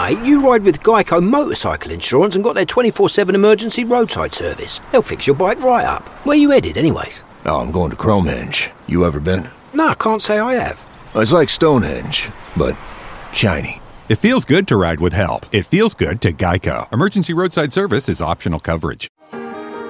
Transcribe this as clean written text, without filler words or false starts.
mate, you ride with Geico Motorcycle Insurance and got their 24/7 emergency roadside service. They'll fix your bike right up. Where you headed, anyways? Oh, I'm going to Cromehenge. You ever been? No, I can't say I have. It's like Stonehenge, but shiny. It feels good to ride with help. It feels good to Geico. Emergency roadside service is optional coverage.